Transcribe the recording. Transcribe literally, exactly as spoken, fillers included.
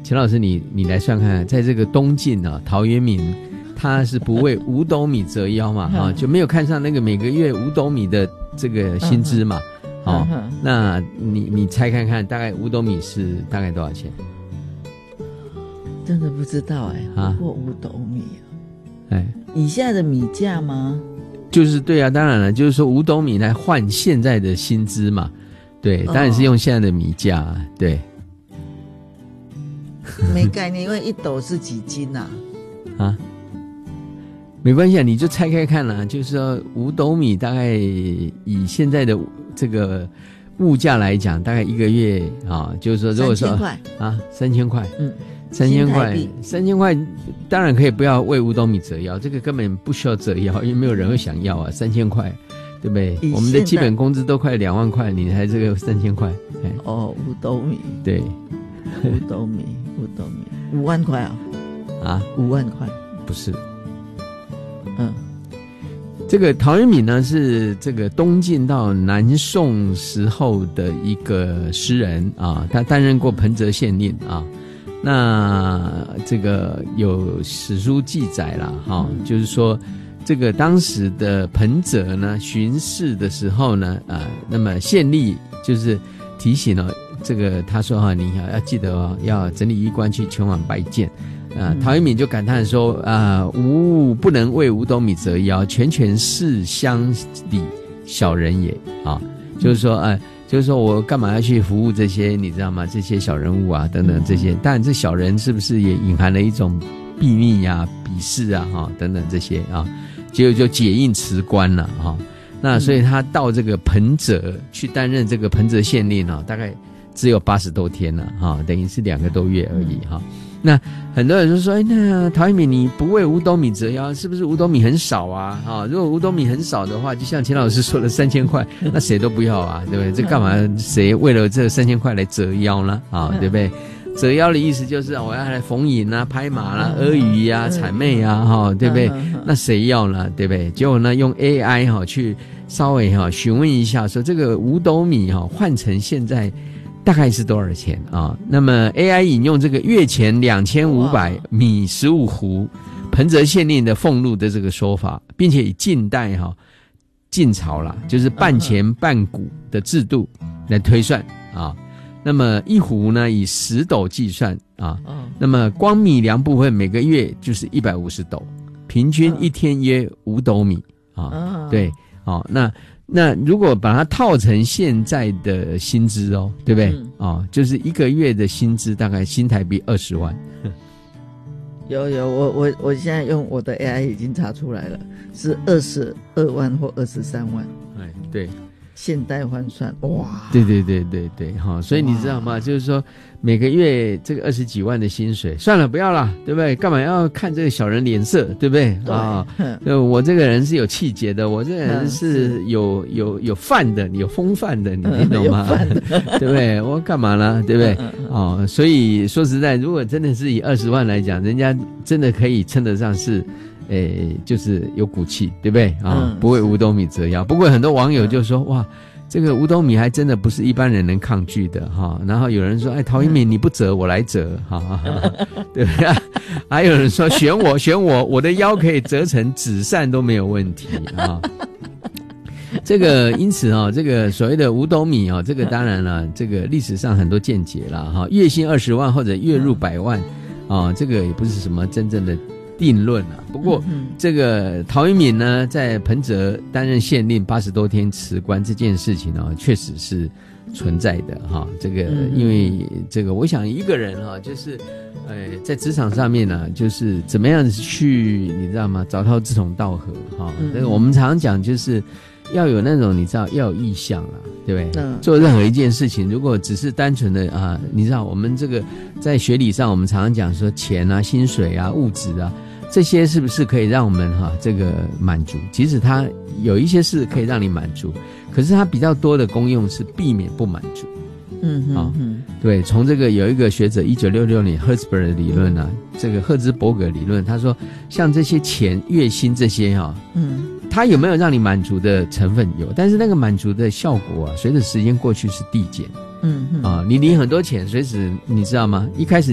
钱老师你你来算看，在这个东晋啊，陶渊明他是不为五斗米折腰嘛，啊，就没有看上那个每个月五斗米的这个薪资嘛，哦，那你你猜看看，大概五斗米是大概多少钱？ 真的不知道哎、欸，啊，过五斗米啊， 哎， 以下的米价吗？ 就是对啊，当然了，就是说五斗米来换现在的薪资嘛，对，当然是用现在的米价、啊，对。 没概念，因为一斗是几斤啊？ 啊，没关系啊，你就拆开看啦、啊。就是说五斗米大概以现在的这个物价来讲，大概一个月啊，就是说如果说三千块啊， 三千块， 嗯， 三千块，三千块，当然可以不要为五斗米折腰，这个根本不需要折腰，因为没有人会想要啊，三千块。对不对？我们的基本工资都快两万块，你还这个三千块？ 哦，五斗米， 对， 五斗米，五斗米，五万块啊！ 啊， 五万块不是？ 嗯， 这个陶渊明呢是这个东晋到南宋时候的一个诗人啊，他担任过彭泽县令啊。那这个有史书记载了哈、啊，就是说。这个当时的彭泽呢巡视的时候呢，啊、呃，那么县吏就是提醒了这个他说哈、啊，你要记得哦，要整理衣冠去前往拜见。啊、呃，陶渊明就感叹说啊，吾不能为五斗米折腰，全全是乡里小人也啊，就是说呃，就是说我干嘛要去服务这些你知道吗？这些小人物啊等等这些，当然这小人是不是也隐含了一种秘密呀、鄙视啊哈等等这些啊。结果就解印辞官了哈、哦，那所以他到这个彭泽去担任这个彭泽县令啊、哦，大概只有八十多天了哈、哦，等于是两个多月而已哈、哦。那很多人就说，哎，那陶渊明你不为五斗米折腰，是不是五斗米很少啊？啊、哦，如果五斗米很少的话，就像钱老师说的三千块，那谁都不要啊，对不对？这干嘛谁为了这三千块来折腰呢？啊、哦，对不对？折腰的意思就是我要来逢迎啊、拍马啦、阿谀啊、谄媚啊，哈，对不对？那谁要呢？对不对？结果呢，用 A I 哈去稍微哈询问一下，说这个五斗米哈换成现在大概是多少钱啊？那么 A I 引用这个月前两千五百米十五斛，彭泽县令的俸禄的这个说法，并且以近代哈晋朝啦，就是半钱半谷的制度来推算啊。那么一斛呢，以十斗计算啊，哦、那么光米粮部分每个月就是一百五十斗，平均一天约五斗米啊。哦、对，哦，那那如果把它套成现在的薪资哦，对不对？嗯、哦，就是一个月的薪资大概新台币二十万。 有有，我我我现在用我的 A I 已经查出来了，是二十二万或二十三万。 哎，对。 现代换算，哇！ 对对对对对，哈，所以你知道吗？就是说每个月这个二十几万的薪水，算了，不要了，对不对？干嘛要看这个小人脸色，对不对？对啊，就我这个人是有气节的，我这个人是有有有范的，有风范的，你你懂吗？对不对？我干嘛呢？对不对？哦，所以说实在，如果真的是以二十万来讲，人家真的可以称得上是。诶，就是有骨气，对不对啊？嗯、不为五斗米折腰。不过很多网友就说，哇，这个五斗米还真的不是一般人能抗拒的哈。然后有人说，哎，陶渊明你不折，我来折，哈哈哈，对不对？还有人说，选我，选我，我的腰可以折成纸扇都没有问题啊。这个因此啊、哦，这个所谓的五斗米啊、哦，这个当然了，这个历史上很多见解了哈。月薪二十万或者月入百万啊、哦，这个也不是什么真正的。定论啊，不过、嗯、这个陶渊明呢，在彭泽担任县令八十多天辞官这件事情呢、哦，确实是存在的哈。这个、嗯、因为这个，我想一个人哈，就是呃，在职场上面呢，就是怎么样去，你知道吗？找到志同道合哈。嗯、这个我们常常讲，就是要有那种你知道要有意向啊，对不对？嗯、做任何一件事情，如果只是单纯的啊，你知道我们这个在学理上，我们常常讲说钱啊、薪水啊、物质啊。这些是不是可以让我们哈、啊、这个满足？即使它有一些是可以让你满足，可是它比较多的功用是避免不满足。嗯哼哼、哦，对，从这个有一个学者一九六六年赫兹伯格理论啊，这个赫兹伯格理论，他说像这些钱、月薪这些哈、啊，嗯，它有没有让你满足的成分有，但是那个满足的效果啊，随着时间过去是递减。嗯啊，你领很多钱，随时你知道吗？一开始